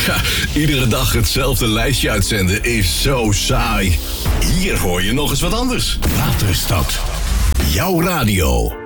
Ja, iedere dag hetzelfde lijstje uitzenden is zo saai. Hier hoor je nog eens wat anders. Waterstad. Jouw radio.